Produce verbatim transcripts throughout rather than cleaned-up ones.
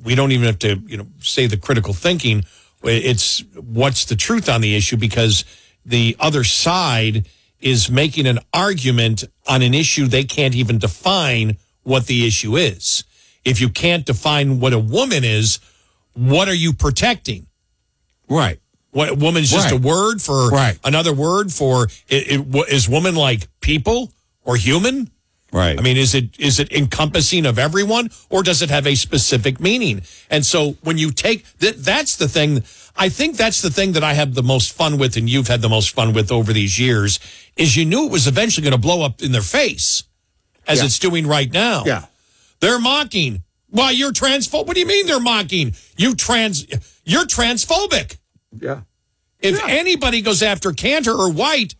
we don't even have to, you know, say the critical thinking. It's what's the truth on the issue, because the other side is making an argument on an issue they can't even define what the issue is. If you can't define what a woman is, what are you protecting? Right. What, woman's just right. a word for right. another word for, it, it, is woman like people or human? Right. I mean, is it is it encompassing of everyone, or does it have a specific meaning? And so when you take that, that's the thing. I think that's the thing that I have the most fun with, and you've had the most fun with over these years, is you knew it was eventually going to blow up in their face, as yeah. it's doing right now. Yeah. They're mocking. Why, you're transphobic? What do you mean they're mocking? You trans, you're transphobic. Yeah. If yeah. anybody goes after Cantor or White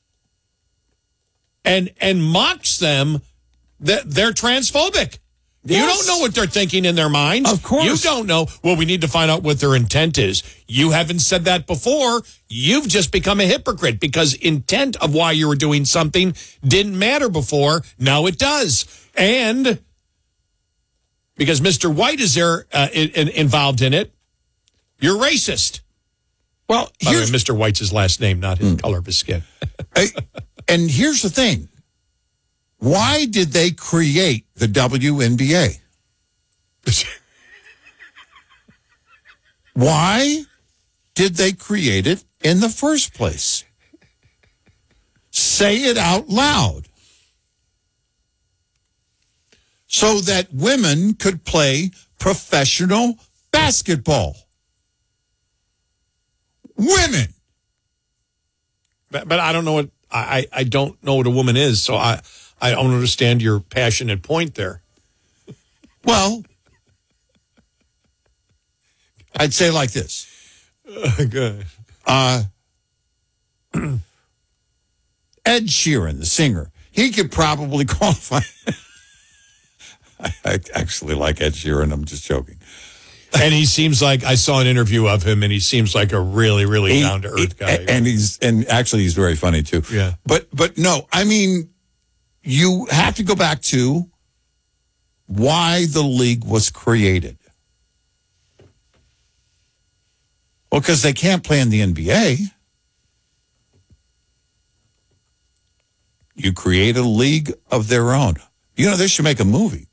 and and mocks them, that they're transphobic. Yes. You don't know what they're thinking in their minds. Of course. You don't know. Well, we need to find out what their intent is. You haven't said that before. You've just become a hypocrite, because intent of why you were doing something didn't matter before. Now it does. And because Mister White is there uh, in, involved in it, you're racist. Well, By the way, Mister White's his last name, not his mm. color of his skin. I, and here's the thing. Why did they create the W N B A? Why did they create it in the first place? Say it out loud. So that women could play professional basketball. Women. But, but I don't know what I, I don't know what a woman is, so I I don't understand your passionate point there. Well, I'd say like this. Uh, good. Uh, Ed Sheeran, the singer, he could probably qualify. I, I actually like Ed Sheeran. I'm just joking. And he seems like, I saw an interview of him, and he seems like a really, really down to earth guy. And, and he's and actually he's very funny too. Yeah. But but no, I mean, you have to go back to why the league was created. Well, because they can't play in the N B A. You create a league of their own. You know, they should make a movie.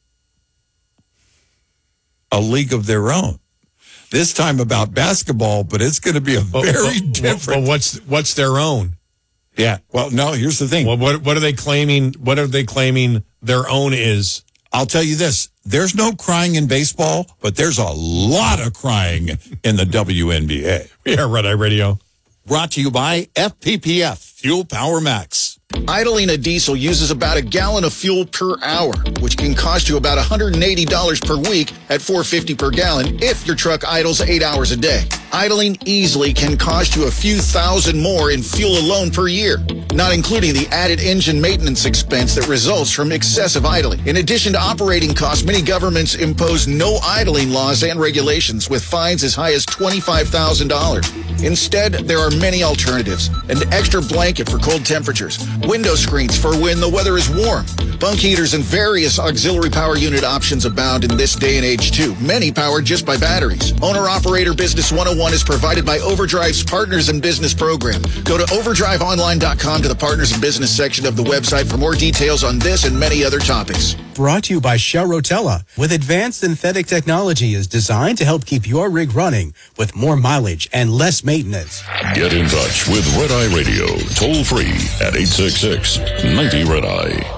A league of their own. This time about basketball, but it's going to be a very well, well, different. Well, what's what's their own? Yeah. Well, no. Here's the thing. Well, what what are they claiming? What are they claiming their own is? I'll tell you this: there's no crying in baseball, but there's a lot of crying in the W N B A. Yeah, Red Eye Radio. Brought to you by F P P F Fuel Power Max. Idling a diesel uses about a gallon of fuel per hour, which can cost you about one hundred eighty dollars per week at four dollars and fifty cents per gallon if your truck idles eight hours a day. Idling easily can cost you a few thousand more in fuel alone per year, not including the added engine maintenance expense that results from excessive idling. In addition to operating costs, many governments impose no idling laws and regulations with fines as high as twenty-five thousand dollars. Instead, there are many alternatives. An extra blanket for cold temperatures, window screens for when the weather is warm, bunk heaters, and various auxiliary power unit options abound in this day and age too, many powered just by batteries. Owner-Operator Business one oh one is provided by Overdrive's Partners in Business program. Go to overdrive online dot com to the Partners in Business section of the website for more details on this and many other topics. Brought to you by Shell Rotella. With advanced synthetic technology is designed to help keep your rig running with more mileage and less maintenance. Get in touch with Red Eye Radio, toll free at eight six six, ninety, Red Eye.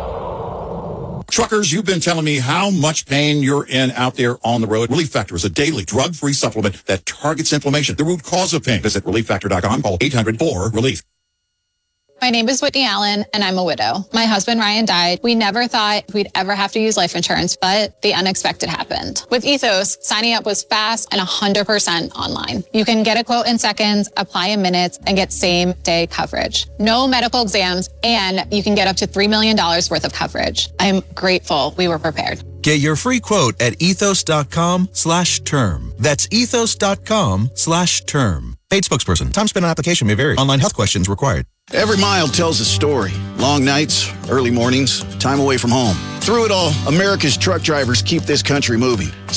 Truckers, you've been telling me how much pain you're in out there on the road. Relief Factor is a daily drug-free supplement that targets inflammation, the root cause of pain. Visit relief factor dot com. Call eight hundred four relief. My name is Whitney Allen, and I'm a widow. My husband, Ryan, died. We never thought we'd ever have to use life insurance, but the unexpected happened. With Ethos, signing up was fast and one hundred percent online. You can get a quote in seconds, apply in minutes, and get same-day coverage. No medical exams, and you can get up to three million dollars worth of coverage. I'm grateful we were prepared. Get your free quote at ethos dot com slash term. That's ethos dot com slash term. Paid spokesperson. Time spent on application may vary. Online health questions required. Every mile tells a story. Long nights, early mornings, time away from home. Through it all, America's truck drivers keep this country moving.